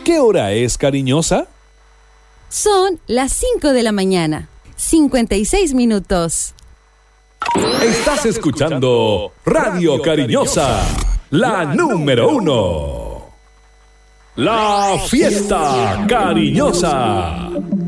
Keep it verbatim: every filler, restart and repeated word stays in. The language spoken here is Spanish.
¿Qué hora es, cariñosa? Son las cinco de la mañana, cincuenta y seis minutos. Estás escuchando Radio Cariñosa, la número uno. La fiesta cariñosa.